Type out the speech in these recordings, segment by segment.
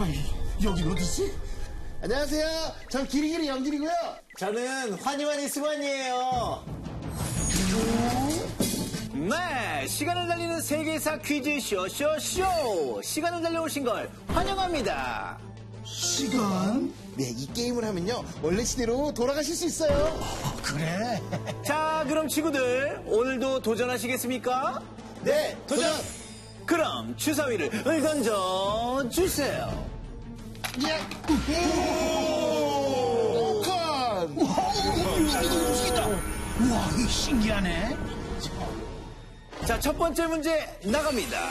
아이, 여긴 어디지? 안녕하세요. 전 기리기리 영길이고요. 저는 환희환희 승환이에요. 네, 시간을 달리는 세계사 퀴즈쇼 쇼쇼. 시간을 달려오신 걸 환영합니다. 시간? 네, 이 게임을 하면요. 원래 시대로 돌아가실 수 있어요. 그래? 자, 그럼 친구들 오늘도 도전하시겠습니까? 네, 도전! 그럼 주사위를 던져 주세요. 야! 오! 칸! 움직인다. 우와, 이거 신기하네. 자, 첫 번째 문제 나갑니다.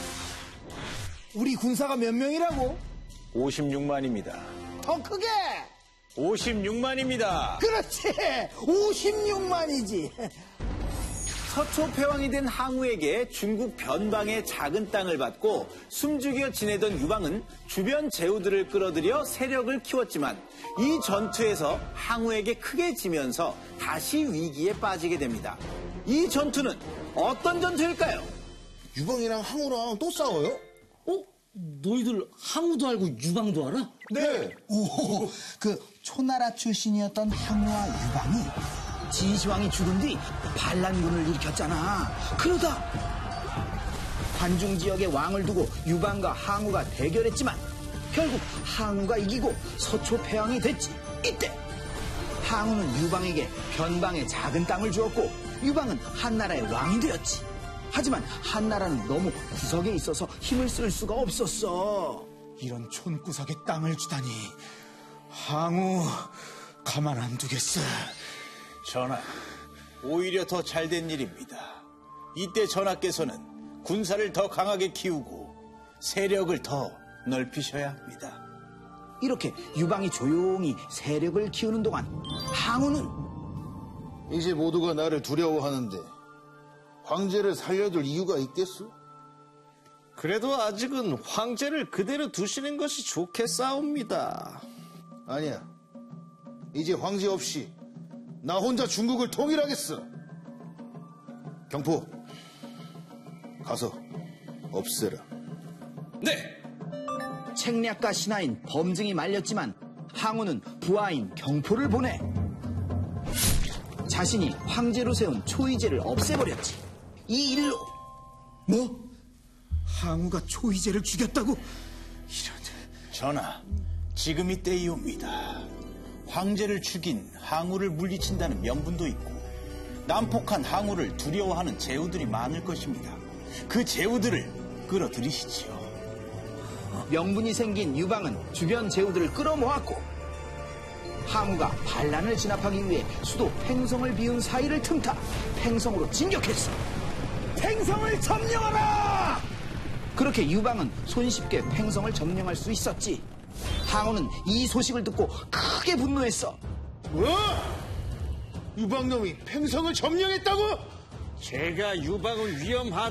우리 군사가 몇 명이라고? 56만입니다. 더 크게! 56만입니다. 그렇지! 56만이지. 서초 패왕이 된 항우에게 중국 변방의 작은 땅을 받고 숨죽여 지내던 유방은 주변 제후들을 끌어들여 세력을 키웠지만 이 전투에서 항우에게 크게 지면서 다시 위기에 빠지게 됩니다. 이 전투는 어떤 전투일까요? 유방이랑 항우랑 또 싸워요? 너희들 항우도 알고 유방도 알아? 네. 오, 그 초나라 출신이었던 항우와 유방이 진시황이 죽은 뒤 반란군을 일으켰잖아. 그러다 관중 지역에 왕을 두고 유방과 항우가 대결했지만 결국 항우가 이기고 서초 패왕이 됐지. 이때 항우는 유방에게 변방의 작은 땅을 주었고 유방은 한나라의 왕이 되었지. 하지만 한나라는 너무 구석에 있어서 힘을 쓸 수가 없었어. 이런 촌구석에 땅을 주다니 항우 가만 안 두겠어. 전하, 오히려 더 잘된 일입니다. 이때 전하께서는 군사를 더 강하게 키우고 세력을 더 넓히셔야 합니다. 이렇게 유방이 조용히 세력을 키우는 동안 항우는 이제 모두가 나를 두려워하는데 황제를 살려둘 이유가 있겠소? 그래도 아직은 황제를 그대로 두시는 것이 좋겠사옵니다. 아니야. 이제 황제 없이 나 혼자 중국을 통일하겠어. 경포, 가서 없애라. 네! 책략가 신하인 범증이 말렸지만 항우는 부하인 경포를 보내 자신이 황제로 세운 초이제를 없애버렸지. 이 일로 뭐? 항우가 초이제를 죽였다고? 전하, 지금 이때이옵니다. 황제를 죽인 항우를 물리친다는 명분도 있고 난폭한 항우를 두려워하는 제후들이 많을 것입니다. 그 제후들을 끌어들이시지요. 명분이 생긴 유방은 주변 제후들을 끌어모았고 항우가 반란을 진압하기 위해 수도 팽성을 비운 사이를 틈타 팽성으로 진격했어. 팽성을 점령하라! 그렇게 유방은 손쉽게 팽성을 점령할 수 있었지. 항우는 이 소식을 듣고 크게 분노했어. 뭐? 유방놈이 팽성을 점령했다고? 제가 유방은 위험하다